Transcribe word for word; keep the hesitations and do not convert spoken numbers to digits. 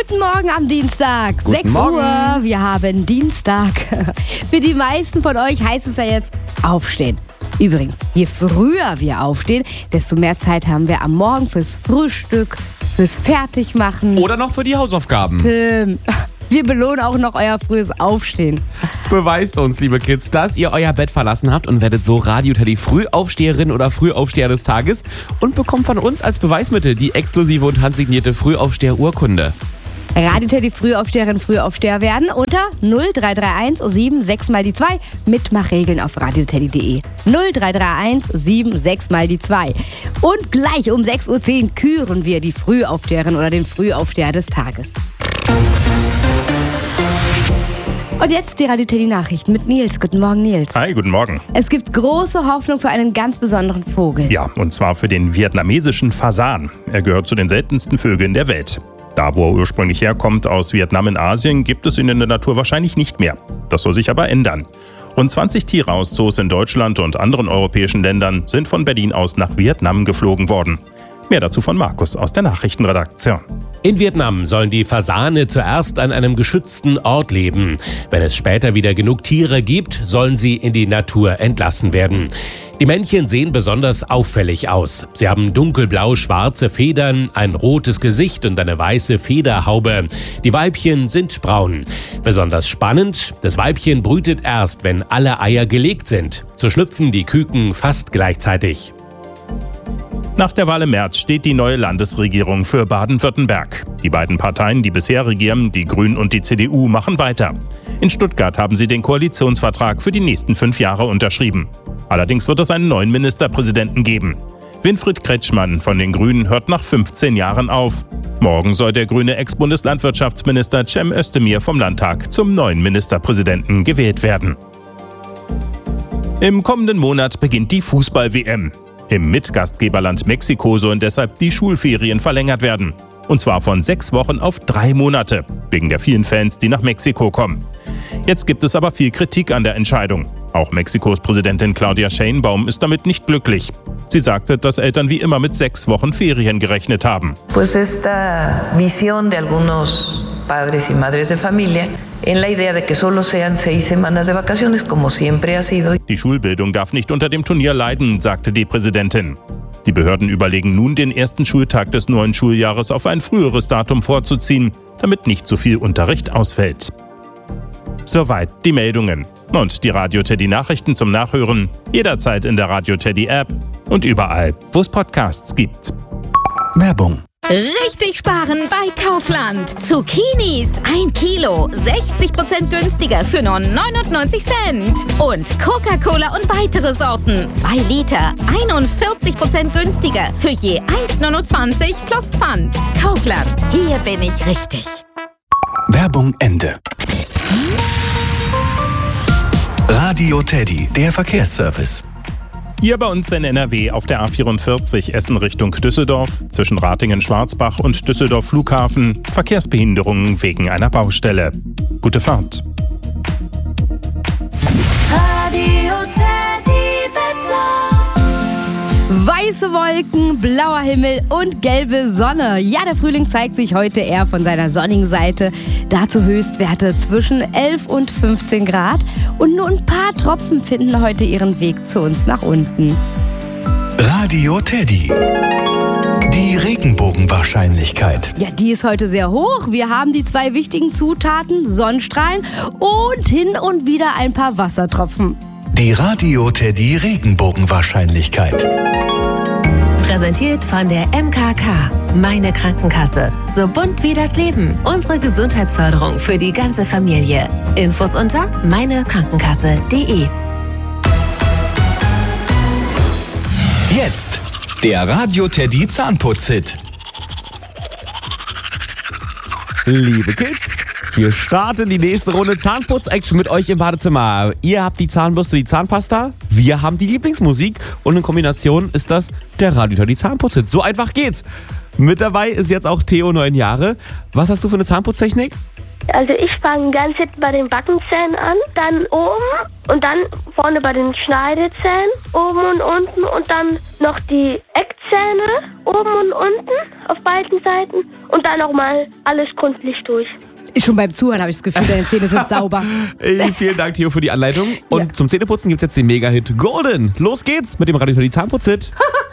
Guten Morgen am Dienstag, Guten sechs Morgen. Uhr. Wir haben Dienstag. Für die meisten von euch heißt es ja jetzt aufstehen. Übrigens, je früher wir aufstehen, desto mehr Zeit haben wir am Morgen fürs Frühstück, fürs Fertigmachen. Oder noch für die Hausaufgaben. Tim, wir belohnen auch noch euer frühes Aufstehen. Beweist uns, liebe Kids, dass ihr euer Bett verlassen habt und werdet so Radio Teddy Frühaufsteherin oder Frühaufsteher des Tages und bekommt von uns als Beweismittel die exklusive und handsignierte Frühaufsteher-Urkunde. Radio Teddy Frühaufsteherin, Frühaufsteher werden unter null drei drei eins sieben sechs mal die zwei. Mitmachregeln auf radioteddy punkt de. null drei drei eins sieben sechs mal die zwei. Und gleich um sechs Uhr zehn küren wir die Frühaufsteherin oder den Frühaufsteher des Tages. Und jetzt die Radio Teddy Nachrichten mit Nils. Guten Morgen, Nils. Hi, guten Morgen. Es gibt große Hoffnung für einen ganz besonderen Vogel. Ja, und zwar für den vietnamesischen Fasan. Er gehört zu den seltensten Vögeln der Welt. Da, wo er ursprünglich herkommt, aus Vietnam in Asien, gibt es ihn in der Natur wahrscheinlich nicht mehr. Das soll sich aber ändern. Rund zwanzig Tiere aus Zoos in Deutschland und anderen europäischen Ländern sind von Berlin aus nach Vietnam geflogen worden. Mehr dazu von Markus aus der Nachrichtenredaktion. In Vietnam sollen die Fasane zuerst an einem geschützten Ort leben. Wenn es später wieder genug Tiere gibt, sollen sie in die Natur entlassen werden. Die Männchen sehen besonders auffällig aus. Sie haben dunkelblau-schwarze Federn, ein rotes Gesicht und eine weiße Federhaube. Die Weibchen sind braun. Besonders spannend, das Weibchen brütet erst, wenn alle Eier gelegt sind. So schlüpfen die Küken fast gleichzeitig. Nach der Wahl im März steht die neue Landesregierung für Baden-Württemberg. Die beiden Parteien, die bisher regieren, die Grünen und die C D U, machen weiter. In Stuttgart haben sie den Koalitionsvertrag für die nächsten fünf Jahre unterschrieben. Allerdings wird es einen neuen Ministerpräsidenten geben. Winfried Kretschmann von den Grünen hört nach fünfzehn Jahren auf. Morgen soll der grüne Ex-Bundeslandwirtschaftsminister Cem Özdemir vom Landtag zum neuen Ministerpräsidenten gewählt werden. Im kommenden Monat beginnt die Fußball-W M. Im Mitgastgeberland Mexiko sollen deshalb die Schulferien verlängert werden. Und zwar von sechs Wochen auf drei Monate, wegen der vielen Fans, die nach Mexiko kommen. Jetzt gibt es aber viel Kritik an der Entscheidung. Auch Mexikos Präsidentin Claudia Sheinbaum ist damit nicht glücklich. Sie sagte, dass Eltern wie immer mit sechs Wochen Ferien gerechnet haben. Pues esta visión de algunos padres y madres de familia en la idea de que solo sean seis semanas de vacaciones, como siempre ha sido. Die Schulbildung darf nicht unter dem Turnier leiden, sagte die Präsidentin. Die Behörden überlegen nun, den ersten Schultag des neuen Schuljahres auf ein früheres Datum vorzuziehen, damit nicht so viel Unterricht ausfällt. Soweit die Meldungen. Und die Radio Teddy Nachrichten zum Nachhören jederzeit in der Radio Teddy App und überall, wo es Podcasts gibt. Werbung. Richtig sparen bei Kaufland. Zucchinis ein Kilo, sechzig Prozent günstiger für nur neunundneunzig Cent. Und Coca-Cola und weitere Sorten, zwei Liter, einundvierzig Prozent günstiger für je eins neunundzwanzig plus Pfand. Kaufland, hier bin ich richtig. Werbung Ende. Radio Teddy, der Verkehrsservice. Hier bei uns in N R W auf der A vierundvierzig Essen Richtung Düsseldorf, zwischen Ratingen-Schwarzbach und Düsseldorf Flughafen, Verkehrsbehinderungen wegen einer Baustelle. Gute Fahrt. Radio Teddy Wetter. Weiße Wolken, blauer Himmel und gelbe Sonne. Ja, der Frühling zeigt sich heute eher von seiner sonnigen Seite. Dazu Höchstwerte zwischen elf und fünfzehn Grad. Und nur ein paar Tropfen finden heute ihren Weg zu uns nach unten. Radio Teddy. Die Regenbogenwahrscheinlichkeit. Ja, die ist heute sehr hoch. Wir haben die zwei wichtigen Zutaten, Sonnenstrahlen und hin und wieder ein paar Wassertropfen. Die Radio Teddy Regenbogenwahrscheinlichkeit. Präsentiert von der M K K. Meine Krankenkasse. So bunt wie das Leben. Unsere Gesundheitsförderung für die ganze Familie. Infos unter meine krankenkasse punkt de. Jetzt der Radio Teddy Zahnputz-Hit. Liebe Kids, wir starten die nächste Runde Zahnputz-Action mit euch im Badezimmer. Ihr habt die Zahnbürste, die Zahnpasta, wir haben die Lieblingsmusik und in Kombination ist das der Radio Teddy Zahnputz-Hit. So einfach geht's. Mit dabei ist jetzt auch Theo, neun Jahre. Was hast du für eine Zahnputztechnik? Also ich fange ganz hinten bei den Backenzähnen an, dann oben und dann vorne bei den Schneidezähnen, oben und unten und dann noch die Eckzähne Zähne, oben und unten, auf beiden Seiten und dann nochmal alles gründlich durch. Schon beim Zuhören habe ich das Gefühl, deine Zähne sind sauber. Ey, vielen Dank, Theo, für die Anleitung. Und Ja. zum Zähneputzen gibt es jetzt den Mega-Hit Golden. Los geht's mit dem Radio Teddy Zahnputz-Hit.